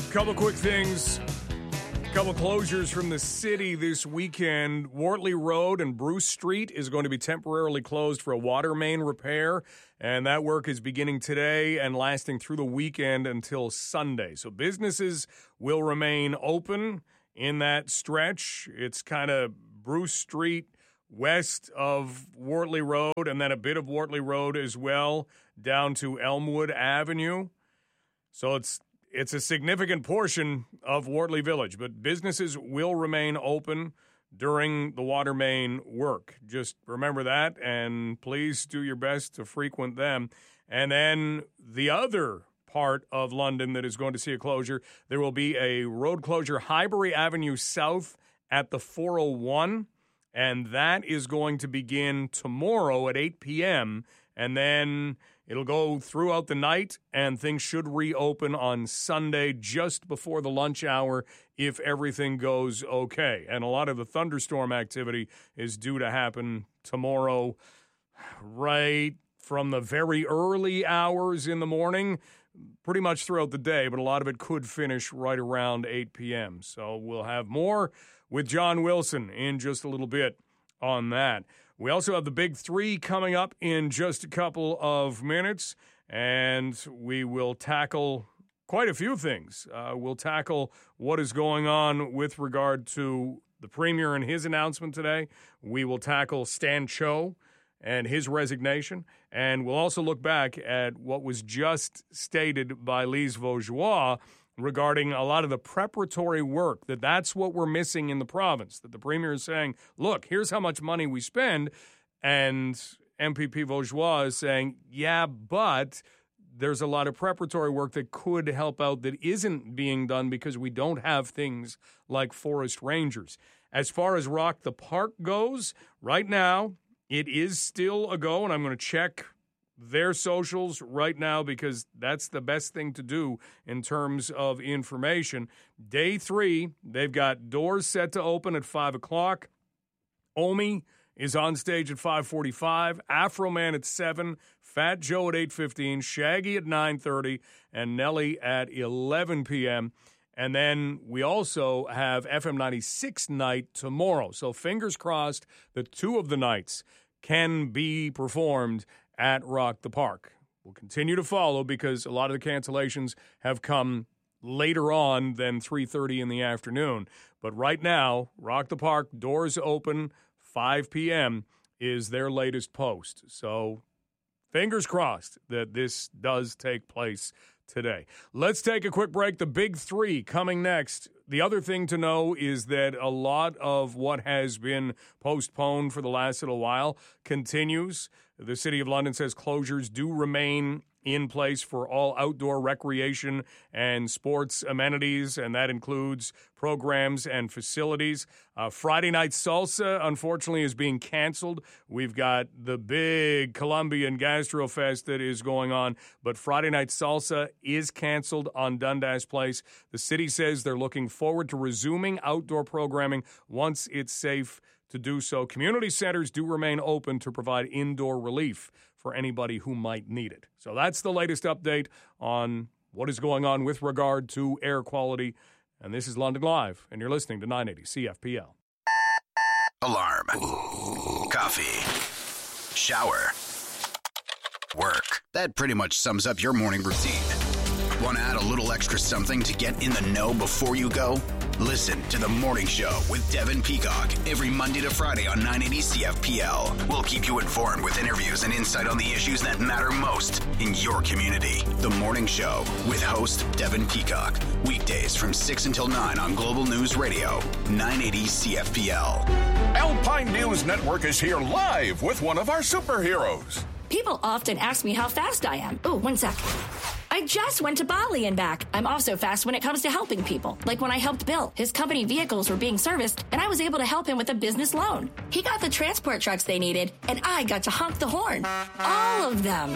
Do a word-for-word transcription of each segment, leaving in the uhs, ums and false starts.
Couple quick things. Couple closures from the city this weekend. Wortley Road and Bruce Street is going to be temporarily closed for a water main repair, and that work is beginning today and lasting through the weekend until Sunday. So businesses will remain open in that stretch. It's kind of Bruce Street west of Wortley Road, and then a bit of Wortley Road as well down to Elmwood Avenue. So it's It's a significant portion of Wortley Village, but businesses will remain open during the water main work. Just remember that, and please do your best to frequent them. And then the other part of London that is going to see a closure, there will be a road closure, Highbury Avenue South at the four oh one, and that is going to begin tomorrow at eight p.m., and then it'll go throughout the night, and things should reopen on Sunday just before the lunch hour if everything goes okay. And a lot of the thunderstorm activity is due to happen tomorrow, right from the very early hours in the morning, pretty much throughout the day, but a lot of it could finish right around eight p.m. So we'll have more with John Wilson in just a little bit on that. We also have the Big Three coming up in just a couple of minutes, and we will tackle quite a few things. Uh, we'll tackle what is going on with regard to the Premier and his announcement today. We will tackle Stan Cho and his resignation, and we'll also look back at what was just stated by Lise Vaugeois regarding a lot of the preparatory work, that that's what we're missing in the province, that the Premier is saying, look, here's how much money we spend, and M P P Vaugeois is saying, yeah, but there's a lot of preparatory work that could help out that isn't being done because we don't have things like forest rangers. As far as Rock the Park goes, right now, it is still a go, and I'm going to check their socials right now because that's the best thing to do in terms of information. Day three, they've got doors set to open at five o'clock. Omi is on stage at five forty-five, Afroman at seven, Fat Joe at eight fifteen, Shaggy at nine thirty, and Nelly at eleven p.m. And then we also have F M ninety-six night tomorrow. So fingers crossed that two of the nights can be performed at Rock the Park. We'll continue to follow because a lot of the cancellations have come later on than three thirty in the afternoon. But right now, Rock the Park, doors open, five p.m. is their latest post. So fingers crossed that this does take place today. Let's take a quick break. The Big Three coming next. The other thing to know is that a lot of what has been postponed for the last little while continues. The City of London says closures do remain in place for all outdoor recreation and sports amenities, and that includes programs and facilities. Uh, Friday Night Salsa, unfortunately, is being canceled. We've got the big Colombian Gastrofest that is going on, but Friday Night Salsa is canceled on Dundas Place. The city says they're looking forward to resuming outdoor programming once it's safe to do so. Community centers do remain open to provide indoor relief for anybody who might need it. So that's the latest update on what is going on with regard to air quality. And this is London Live, and you're listening to nine eighty C F P L. Alarm. Coffee. Shower. Work. That pretty much sums up your morning routine. Want to add a little extra something to get in the know before you go? Listen to The Morning Show with Devin Peacock every Monday to Friday on nine eighty C F P L. We'll keep you informed with interviews and insight on the issues that matter most in your community. The Morning Show with host Devin Peacock. Weekdays from six until nine on Global News Radio, nine eighty C F P L. Alpine News Network is here live with one of our superheroes. People often ask me how fast I am. Oh, one sec. I just went to Bali and back. I'm also fast when it comes to helping people. Like when I helped Bill. His company vehicles were being serviced, and I was able to help him with a business loan. He got the transport trucks they needed, and I got to honk the horn. All of them.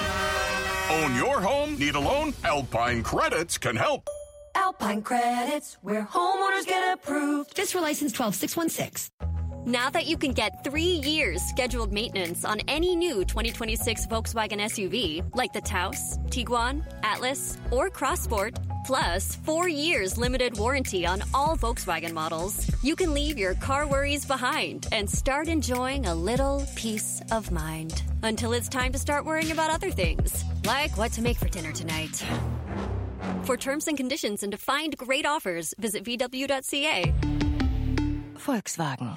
Own your home? Need a loan? Alpine Credits can help. Alpine Credits, where homeowners get approved. Just for license twelve six one six. Now that you can get three years scheduled maintenance on any new twenty twenty-six Volkswagen S U V, like the Taos, Tiguan, Atlas, or Crossport, Plus, four years limited warranty on all Volkswagen models. You can leave your car worries behind and start enjoying a little peace of mind. Until it's time to start worrying about other things, like what to make for dinner tonight. For terms and conditions and to find great offers, visit V W dot C A. Volkswagen.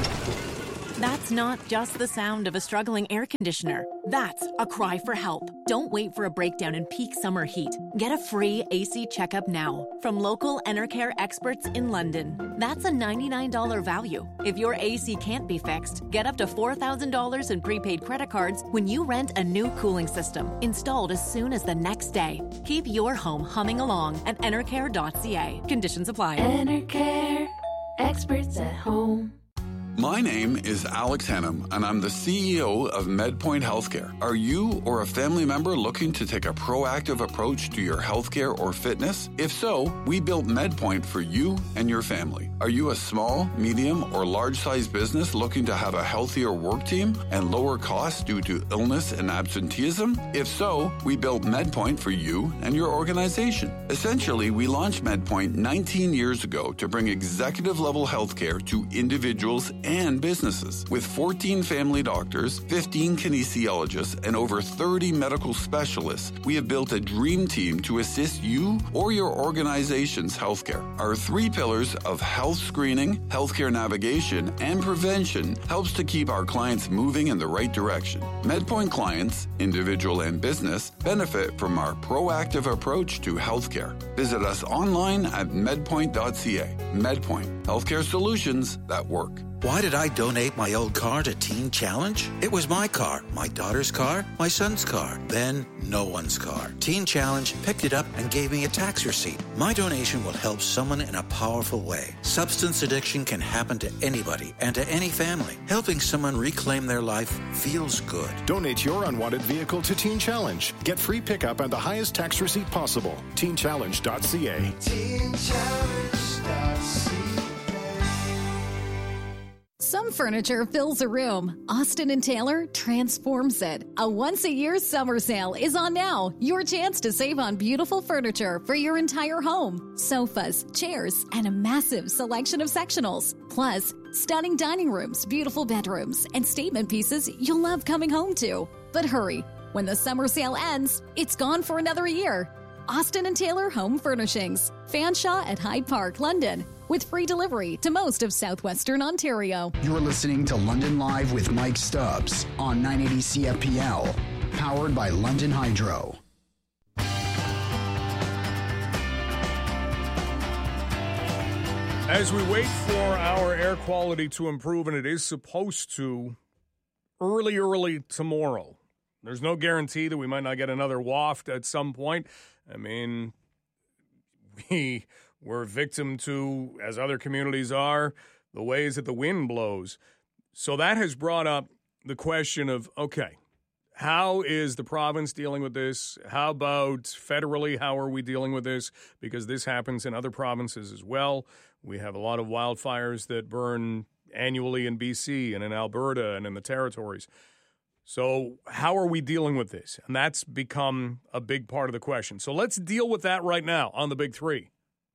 That's not just the sound of a struggling air conditioner. That's a cry for help. Don't wait for a breakdown in peak summer heat. Get a free A C checkup now from local Enercare experts in London. That's a ninety-nine dollars value. If your A C can't be fixed, get up to four thousand dollars in prepaid credit cards when you rent a new cooling system, installed as soon as the next day. Keep your home humming along at Enercare dot C A. Conditions apply. Enercare, experts at home. My name is Alex Hannum, and I'm the C E O of MedPoint Healthcare. Are you or a family member looking to take a proactive approach to your healthcare or fitness? If so, we built MedPoint for you and your family. Are you a small, medium, or large-sized business looking to have a healthier work team and lower costs due to illness and absenteeism? If so, we built MedPoint for you and your organization. Essentially, we launched MedPoint nineteen years ago to bring executive-level healthcare to individuals and businesses. With fourteen family doctors, fifteen kinesiologists, and over thirty medical specialists, we have built a dream team to assist you or your organization's healthcare. Our three pillars of health screening, healthcare navigation, and prevention helps to keep our clients moving in the right direction. MedPoint clients, individual and business, benefit from our proactive approach to healthcare. Visit us online at medpoint dot c a. MedPoint, healthcare solutions that work. Why did I donate my old car to Teen Challenge? It was my car, my daughter's car, my son's car, then no one's car. Teen Challenge picked it up and gave me a tax receipt. My donation will help someone in a powerful way. Substance addiction can happen to anybody and to any family. Helping someone reclaim their life feels good. Donate your unwanted vehicle to Teen Challenge. Get free pickup and the highest tax receipt possible. teen challenge dot c a. teen challenge dot c a. Some furniture fills a room. Austin and Taylor transforms it. A once-a-year summer sale is on now. Your chance to save on beautiful furniture for your entire home. Sofas, chairs, and a massive selection of sectionals. Plus, stunning dining rooms, beautiful bedrooms, and statement pieces you'll love coming home to. But hurry, when the summer sale ends, it's gone for another year. Austin and Taylor Home Furnishings. Fanshawe at Hyde Park, London. With free delivery to most of southwestern Ontario. You're listening to London Live with Mike Stubbs on nine eighty C F P L, powered by London Hydro. As we wait for our air quality to improve, and it is supposed to early, early tomorrow. There's no guarantee that we might not get another waft at some point. I mean, we... We're victim to, as other communities are, the ways that the wind blows. So that has brought up the question of, okay, how is the province dealing with this? How about federally, how are we dealing with this? Because this happens in other provinces as well. We have a lot of wildfires that burn annually in B C and in Alberta and in the territories. So how are we dealing with this? And that's become a big part of the question. So let's deal with that right now on the Big Three.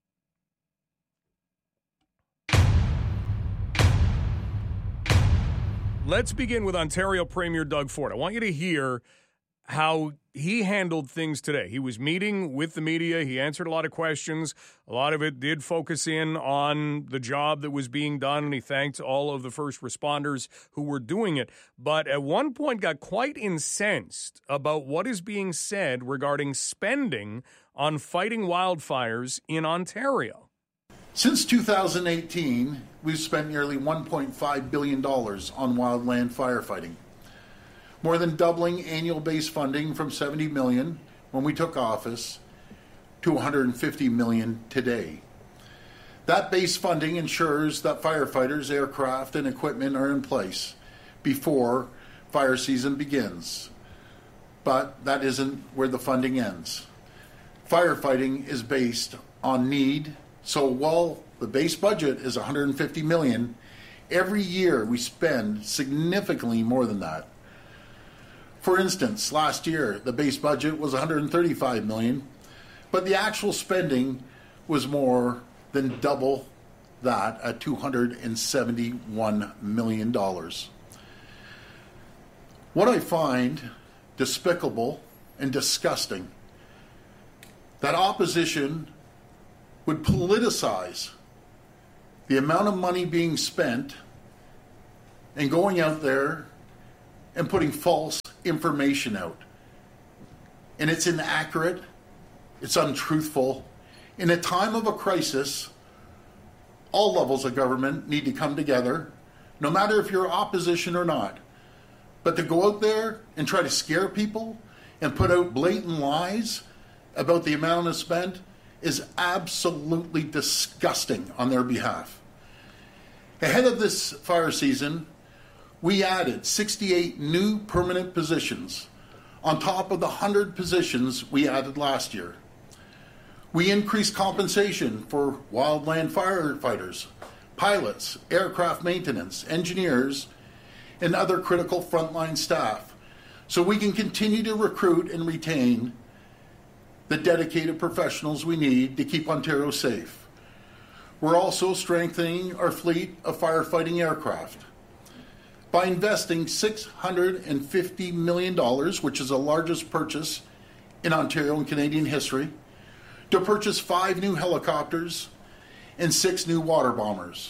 Let's begin with Ontario Premier Doug Ford. I want you to hear how he handled things today. He was meeting with the media. He answered a lot of questions. A lot of it did focus in on the job that was being done, and he thanked all of the first responders who were doing it. But at one point got quite incensed about what is being said regarding spending on fighting wildfires in Ontario. Since two thousand eighteen, we've spent nearly one point five billion dollars on wildland firefighting, more than doubling annual base funding from seventy million dollars when we took office to one hundred fifty million dollars today. That base funding ensures that firefighters, aircraft, and equipment are in place before fire season begins. But that isn't where the funding ends. Firefighting is based on need. So while the base budget is one hundred fifty million dollars, every year we spend significantly more than that. For instance, last year the base budget was one hundred thirty-five million dollars, But the actual spending was more than double that at two hundred seventy-one million dollars. What I find despicable and disgusting, that opposition would politicize the amount of money being spent and going out there and putting false information out. And it's inaccurate, it's untruthful. In a time of a crisis, all levels of government need to come together, no matter if you're opposition or not. But to go out there and try to scare people and put out blatant lies about the amount that's spent is absolutely disgusting on their behalf. Ahead of this fire season, we added sixty-eight new permanent positions on top of the one hundred positions we added last year. We increased compensation for wildland firefighters, pilots, aircraft maintenance, engineers, and other critical frontline staff, so we can continue to recruit and retain the dedicated professionals we need to keep Ontario safe. We're also strengthening our fleet of firefighting aircraft by investing six hundred fifty million dollars, which is the largest purchase in Ontario and Canadian history, to purchase five new helicopters and six new water bombers.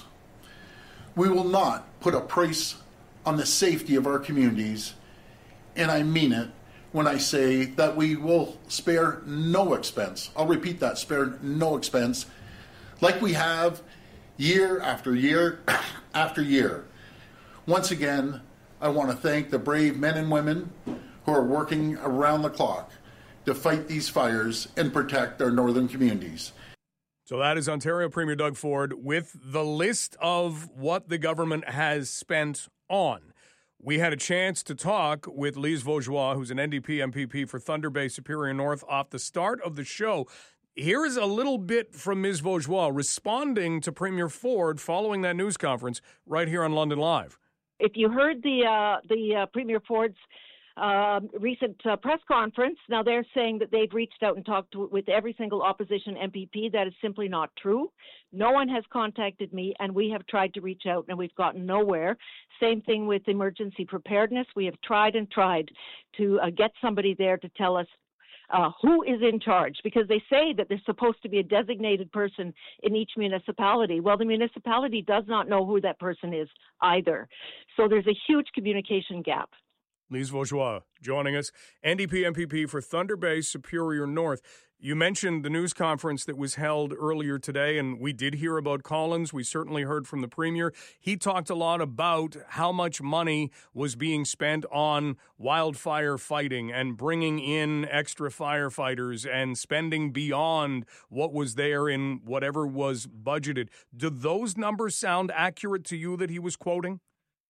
We will not put a price on the safety of our communities, and I mean it when I say that we will spare no expense. I'll repeat that, spare no expense, like we have year after year after year. Once again, I want to thank the brave men and women who are working around the clock to fight these fires and protect our northern communities. So that is Ontario Premier Doug Ford with the list of what the government has spent on. We had a chance to talk with Lise Vaugeois, who's an N D P M P P for Thunder Bay Superior North, off the start of the show. Here is a little bit from Miz Vaugeois responding to Premier Ford following that news conference right here on London Live. If you heard the uh, the uh, Premier Ford's uh, recent uh, press conference, now they're saying that they've reached out and talked to, with every single opposition M P P. That is simply not true. No one has contacted me, and we have tried to reach out, and we've gotten nowhere. Same thing with emergency preparedness. We have tried and tried to uh, get somebody there to tell us Uh, who is in charge, because they say that there's supposed to be a designated person in each municipality. Well, the municipality does not know who that person is either. So there's a huge communication gap. Lise Vaugeois joining us, N D P M P P for Thunder Bay Superior North. You mentioned the news conference that was held earlier today, and we did hear about Collins. We certainly heard from the Premier. He talked a lot about how much money was being spent on wildfire fighting and bringing in extra firefighters and spending beyond what was there in whatever was budgeted. Do those numbers sound accurate to you that he was quoting?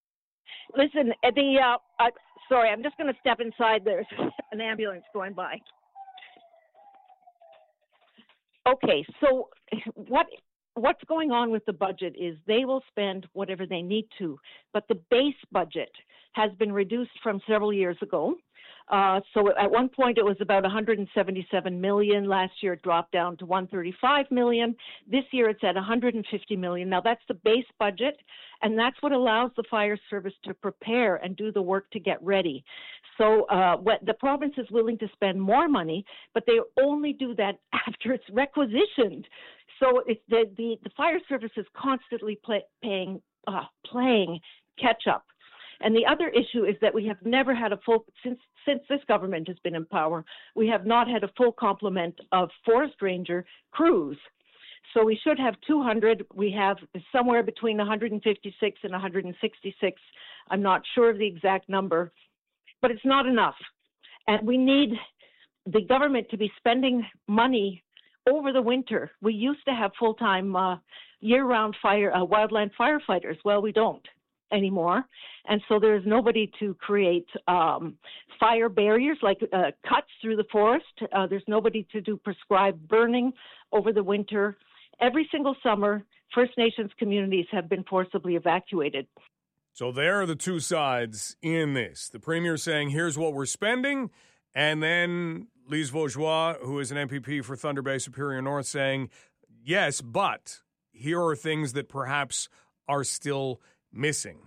Listen, the uh, uh, sorry, I'm just going to step inside. There's an ambulance going by. Okay, so what what's going on with the budget is they will spend whatever they need to, but the base budget has been reduced from several years ago. Uh, so at one point it was about one hundred seventy-seven million dollars. Last year it dropped down to one hundred thirty-five million dollars. This year it's at one hundred fifty million dollars. Now that's the base budget, and that's what allows the fire service to prepare and do the work to get ready. So uh, what the province is willing to spend more money, but they only do that after it's requisitioned. So it's the, the, the fire service is constantly play, paying, uh, playing catch up. And the other issue is that we have never had a full, since since this government has been in power, we have not had a full complement of forest ranger crews. So we should have two hundred. We have somewhere between one hundred fifty-six and one hundred sixty-six. I'm not sure of the exact number, but it's not enough. And we need the government to be spending money over the winter. We used to have full-time uh, year-round fire uh, wildland firefighters. Well, we don't anymore. And so there's nobody to create um, fire barriers, like uh, cuts through the forest. Uh, there's nobody to do prescribed burning over the winter. Every single summer, First Nations communities have been forcibly evacuated. So there are the two sides in this. The Premier saying, here's what we're spending, And then Lise Vaugeois, who is an M P P for Thunder Bay Superior North, saying, yes, but here are things that perhaps are still missing.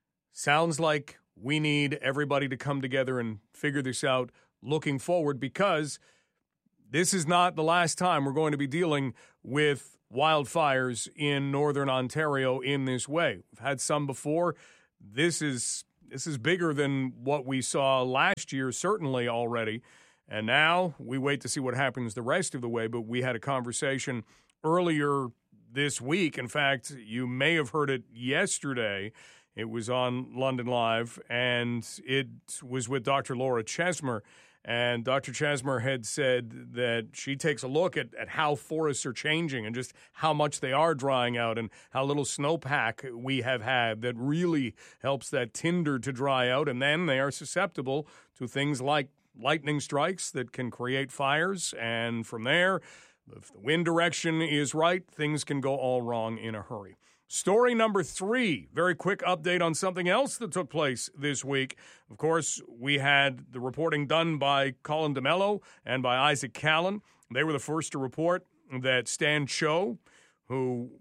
Sounds like we need everybody to come together and figure this out looking forward, because this is not the last time we're going to be dealing with wildfires in northern Ontario in this way. We've had some before. This is this is bigger than what we saw last year, certainly already. And now we wait to see what happens the rest of the way. But we had a conversation earlier this week. In fact, you may have heard it yesterday. It was on London Live, and it was with Doctor Laura Chesmer. And Doctor Chesmer had said that she takes a look at, at how forests are changing and just how much they are drying out and how little snowpack we have had that really helps that tinder to dry out. And then they are susceptible to things like lightning strikes that can create fires. And from there, if the wind direction is right, things can go all wrong in a hurry. Story number three, very quick update on something else that took place this week. Of course, we had the reporting done by Colin DeMello and by Isaac Callan. They were the first to report that Stan Cho, who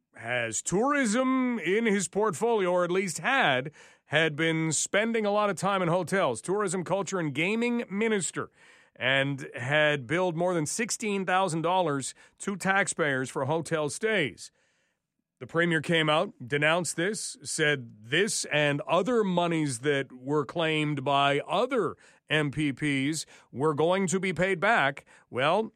has tourism in his portfolio, or at least had, had been spending a lot of time in hotels, tourism, culture, and gaming minister, and had billed more than sixteen thousand dollars to taxpayers for hotel stays. The premier came out, denounced this, said this and other monies that were claimed by other M P Ps were going to be paid back. Well,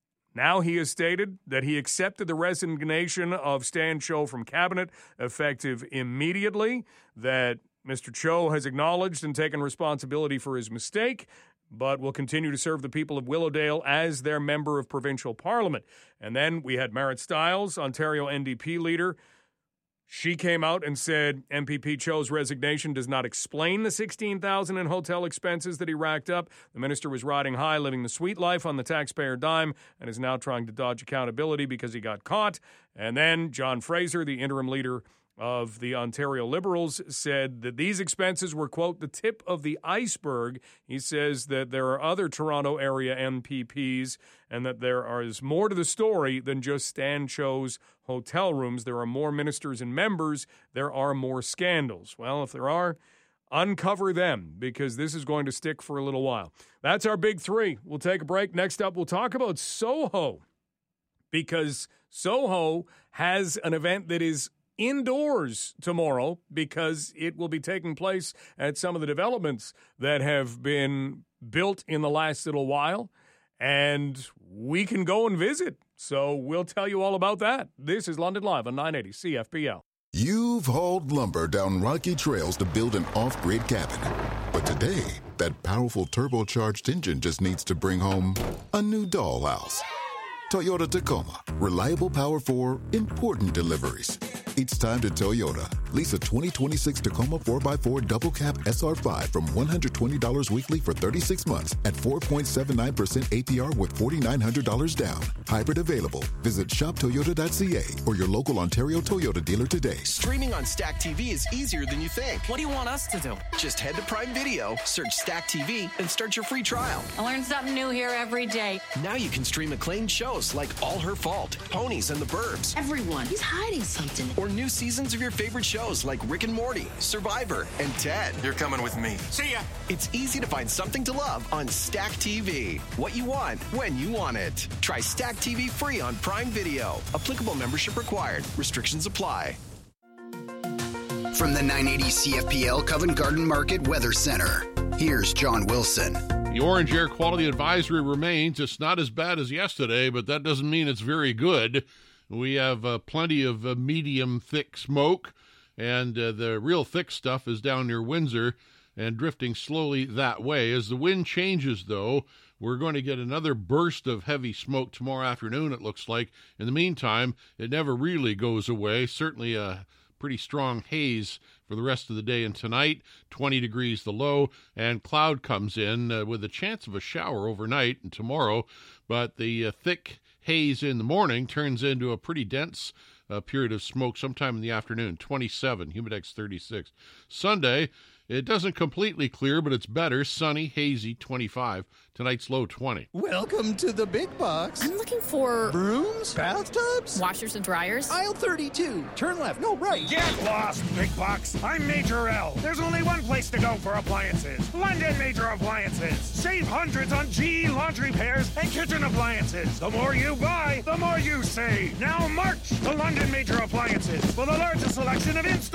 now he has stated that he accepted the resignation of Stan Cho from cabinet effective immediately, that Mister Cho has acknowledged and taken responsibility for his mistake, but will continue to serve the people of Willowdale as their member of provincial parliament. And then we had Marit Stiles, Ontario N D P leader. She came out and said M P P Cho's resignation does not explain the sixteen thousand dollars in hotel expenses that he racked up. The minister was riding high, living the sweet life on the taxpayer dime, and is now trying to dodge accountability because he got caught. And then John Fraser, the interim leader of the Ontario Liberals, said that these expenses were, quote, the tip of the iceberg. He says that there are other Toronto area M P Ps and that there is more to the story than just Stan Cho's hotel rooms. There are more ministers and members. There are more scandals. Well, if there are, uncover them, because this is going to stick for a little while. That's our big three. We'll take a break. Next up, we'll talk about Soho, because Soho has an event that is indoors tomorrow, because it will be taking place at some of the developments that have been built in the last little while, and we can go and visit. So we'll tell you all about that. This is London Live on nine eighty C F P L. You've hauled lumber down rocky trails to build an off-grid cabin. But today, that powerful turbocharged engine just needs to bring home a new dollhouse. Toyota Tacoma. Reliable power for important deliveries. It's time to Toyota. Lease a twenty twenty-six Tacoma four by four Double Cab S R five from one hundred twenty dollars weekly for thirty-six months at four point seven nine percent A P R with four thousand nine hundred dollars down. Hybrid available. Visit shop toyota dot c a or your local Ontario Toyota dealer today. Streaming on Stack T V is easier than you think. What do you want us to do? Just head to Prime Video, search Stack T V, and start your free trial. I learn something new here every day. Now you can stream acclaimed shows like All Her Fault, Ponies, and The Burbs. Everyone, he's hiding something. Or new seasons of your favorite shows like Rick and Morty, Survivor, and Ted. You're coming with me. See ya! It's easy to find something to love on Stack T V. What you want, when you want it. Try Stack T V free on Prime Video. Applicable membership required. Restrictions apply. From the nine eighty C F P L Covent Garden Market Weather Center, here's John Wilson. The orange air quality advisory remains. It's not as bad as yesterday, but that doesn't mean it's very good. We have uh, plenty of uh, medium thick smoke, and uh, the real thick stuff is down near Windsor and drifting slowly that way. As the wind changes, though, we're going to get another burst of heavy smoke tomorrow afternoon, it looks like. In the meantime, it never really goes away. Certainly a pretty strong haze for the rest of the day and tonight. twenty degrees the low, and cloud comes in uh, with a chance of a shower overnight and tomorrow, but the uh, thick haze in the morning turns into a pretty dense uh, period of smoke sometime in the afternoon. twenty-seven, Humidex thirty-six. Sunday, It doesn't completely clear, but it's better. Sunny, hazy, twenty-five. Tonight's low, twenty. Welcome to the big box. I'm looking for... brooms? Bathtubs? Washers and dryers? Aisle thirty-two. Turn left. No, right. Get lost, big box. I'm Major L. There's only one place to go for appliances. London Major Appliances. Save hundreds on G E laundry pairs and kitchen appliances. The more you buy, the more you save. Now march to London Major Appliances for the largest selection of in